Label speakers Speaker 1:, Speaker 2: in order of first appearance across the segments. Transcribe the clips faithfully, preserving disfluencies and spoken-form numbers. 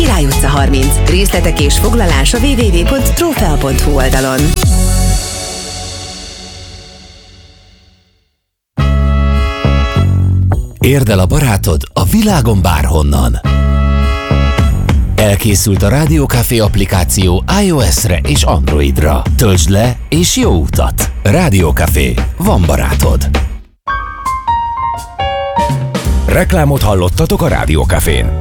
Speaker 1: Király utca harminc. Részletek és foglalás a double-u double-u double-u pont trófea pont hu oldalon.
Speaker 2: Érd el a barátod a világon bárhonnan. Elkészült a Rádió Café applikáció iOS-re és Androidra. Töltsd le és jó utat! Rádió Café. Van barátod.
Speaker 3: Reklámot hallottatok a Rádió Cafén.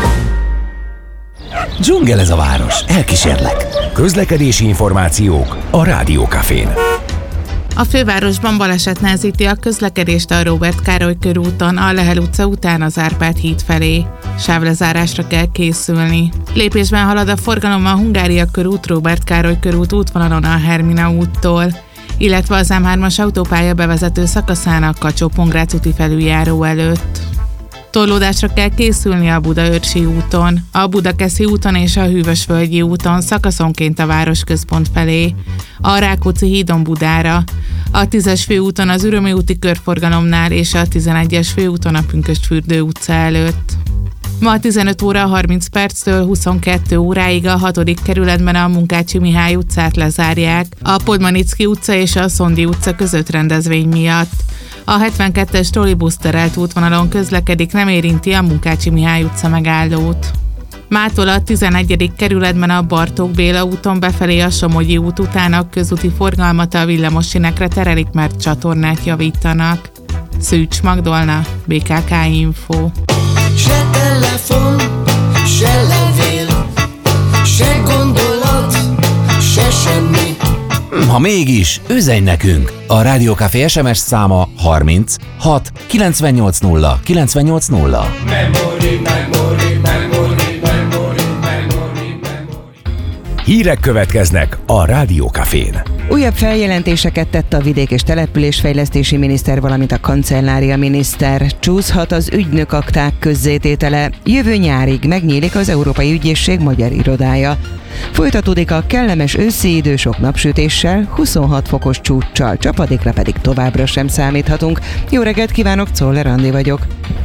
Speaker 2: Dzsungel ez a város. Elkísérlek.
Speaker 3: Közlekedési információk a Rádió Cafén.
Speaker 4: A fővárosban baleset nehezíti a közlekedést a Róbert Károly körúton, a Lehel utca után az Árpád híd felé. Sávlezárásra kell készülni. Lépésben halad a forgalom a Hungária körút, Róbert Károly körút útvonalon a Hermina úttól, illetve az M hármas autópálya bevezető szakaszán a Kacsó-Pongrác úti felüljáró előtt. Torlódásra kell készülni a Budaörsi úton, a Budakeszi úton és a Hűvösvölgyi úton szakaszonként a városközpont felé, a Rákóczi hídon Budára, a tízes főúton az Ürömi úti körforgalomnál és a tizenegyes főúton a Pünkösdfürdő utca előtt. Ma tizenöt óra harminc perctől huszonkettő óráig a hatodik kerületben a Munkácsi Mihály utcát lezárják, a Podmanicki utca és a Szondi utca között rendezvény miatt. A hetvenkettes trollibusz terelt útvonalon közlekedik, nem érinti a Munkácsi Mihály utca megállót. Mától a tizenegyedik kerületben a Bartók Béla úton befelé a Somogyi út után a közúti forgalmat a villamossinekre terelik, mert csatornát javítanak. Szűcs Magdolna, bé ká ká Info.
Speaker 5: Se telefon, se levél, se gondolat, se semmi.
Speaker 2: Ha mégis, üzenj nekünk! A Rádió Café es em es száma harminc hat kilencvennyolc nulla kilencvennyolc nulla.
Speaker 5: Memory, memory, memory, memory, memory, memory.
Speaker 3: Hírek következnek a Rádió Cafén.
Speaker 6: Újabb feljelentéseket tett a vidék- és településfejlesztési miniszter, valamint a kancellária miniszter. Csúszhat az ügynök akták közzététele. Jövő nyárig megnyílik az Európai Ügyészség magyar irodája. Folytatódik a kellemes őszi idő sok napsütéssel, huszonhat fokos csúccsal, csapadékra pedig továbbra sem számíthatunk. Jó reggelt kívánok, Czoller Andi vagyok.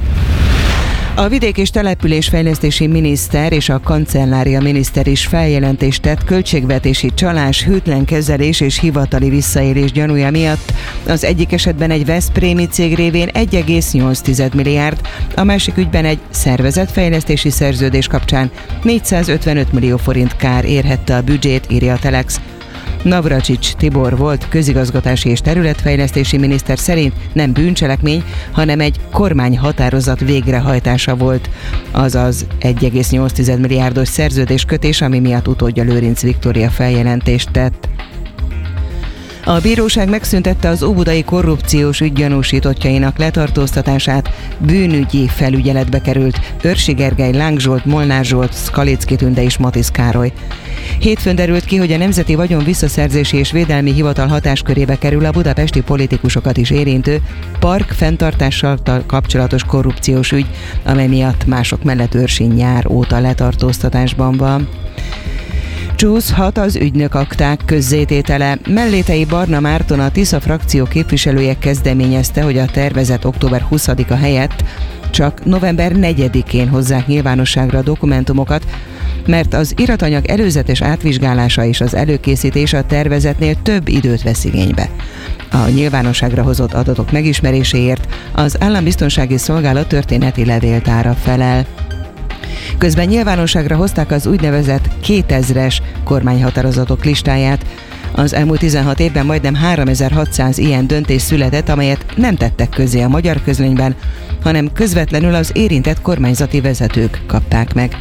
Speaker 6: A vidék- és településfejlesztési miniszter és a kancellária miniszter is feljelentést tett költségvetési csalás, hűtlen kezelés és hivatali visszaélés gyanúja miatt. Az egyik esetben egy veszprémi cég révén egy egész nyolc milliárd, a másik ügyben egy szervezetfejlesztési szerződés kapcsán négyszázötvenöt millió forint kár érhette a büdzsét, írja a Telex. Navracsics Tibor volt közigazgatási és területfejlesztési miniszter szerint nem bűncselekmény, hanem egy kormányhatározat végrehajtása volt, azaz egy egész nyolc milliárdos szerződéskötés, ami miatt utódja Lőrinc Viktória feljelentést tett. A bíróság megszüntette az óbudai korrupciós ügy gyanúsítottjainak letartóztatását, bűnügyi felügyeletbe került Őrsi Gergely, Láng Zsolt, Molnár Zsolt, Skalicki Tünde és Matisz Károly. Hétfőn derült ki, hogy a Nemzeti Vagyon Visszaszerzési és Védelmi Hivatal hatáskörébe kerül a budapesti politikusokat is érintő park fenntartással kapcsolatos korrupciós ügy, amely miatt mások mellett Őrsi nyár óta letartóztatásban van. Csúszhat az ügynök akták közzététele. Mellétei Barna Márton, a Tisza frakció képviselője kezdeményezte, hogy a tervezett október huszadika helyett csak november negyedikén hozzák nyilvánosságra a dokumentumokat, mert az iratanyag előzetes átvizsgálása és az előkészítés a tervezetnél több időt vesz igénybe. A nyilvánosságra hozott adatok megismeréséért az Állambiztonsági Szolgálat történeti levéltára felel. Közben nyilvánosságra hozták az úgynevezett kétezres kormányhatározatok listáját. Az elmúlt tizenhat évben majdnem háromezer-hatszáz ilyen döntés született, amelyet nem tettek közzé a Magyar Közlönyben, hanem közvetlenül az érintett kormányzati vezetők kapták meg.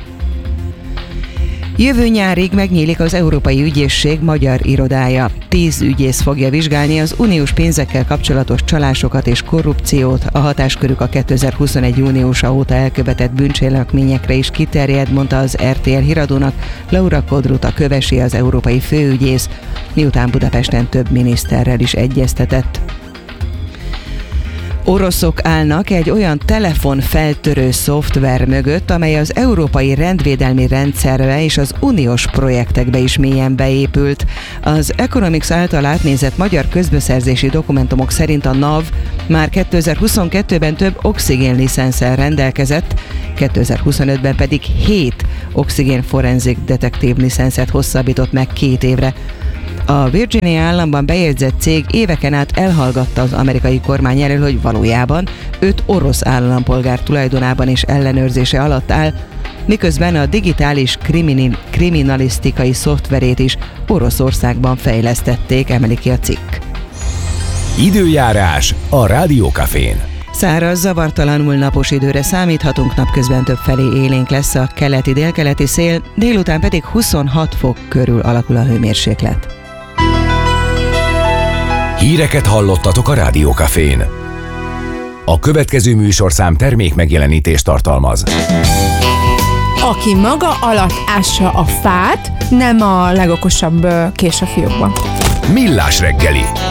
Speaker 6: Jövő nyárig megnyílik az Európai Ügyészség magyar irodája. Tíz ügyész fogja vizsgálni az uniós pénzekkel kapcsolatos csalásokat és korrupciót. A hatáskörük a kétezer-huszonegy júniusa óta elkövetett bűncselekményekre is kiterjed, mondta az er té el híradónak Laura Kodruta Kövesi, az európai főügyész, miután Budapesten több miniszterrel is egyeztetett. Oroszok állnak egy olyan telefonfeltörő szoftver mögött, amely az európai rendvédelmi rendszerbe és az uniós projektekbe is mélyen beépült. Az Economics által átnézett magyar közbeszerzési dokumentumok szerint a NAV már kétezer-huszonkettőben több oxigén licenszel rendelkezett, kétezer-huszonötben pedig hét oxigén forenzik detektív licenszet hosszabbított meg két évre. A Virginia államban bejegyzett cég éveken át elhallgatta az amerikai kormány elől, hogy valójában öt orosz állampolgár tulajdonában és ellenőrzése alatt áll, miközben a digitális krimini- kriminalisztikai szoftverét is Oroszországban fejlesztették, emeli ki a cikk.
Speaker 3: Időjárás a Rádió Cafén.
Speaker 6: Száraz, zavartalanul napos időre számíthatunk, napközben többfelé élénk lesz a keleti-délkeleti szél, délután pedig huszonhat fok körül alakul a hőmérséklet.
Speaker 3: Híreket hallottatok a Rádió Cafén. A következő műsorszám termék megjelenítést tartalmaz.
Speaker 7: Aki maga alatt ássa a fát, nem a legokosabb kés a fiókban.
Speaker 3: Millás reggeli.